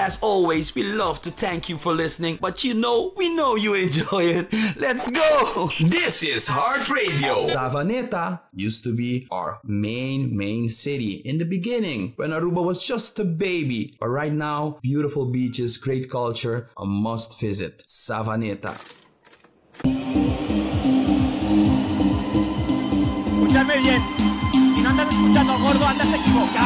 As always, we love to thank you for listening, but we know you enjoy it. Let's go! This is Heart Radio. Savaneta used to be our main city in the beginning when Aruba was just a baby. But right now, beautiful beaches, great culture, a must visit. Savaneta. Escuchadme bien, si no andas escuchando al gordo, andas equivocado.